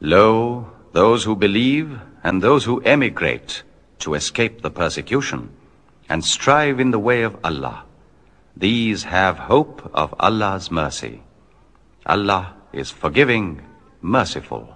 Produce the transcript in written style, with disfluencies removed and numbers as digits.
Lo, those who believe and those who emigrate to escape the persecution and strive in the way of Allah, these have hope of Allah's mercy. Allah is forgiving, merciful.